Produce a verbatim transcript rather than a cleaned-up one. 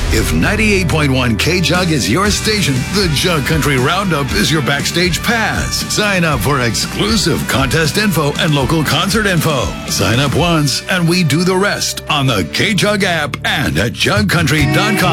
If ninety-eight point one K-Jug is your station, the Jug Country Roundup is your backstage pass. Sign up for exclusive contest info and local concert info. Sign up once and we do the rest on the K-Jug app and at jug country dot com.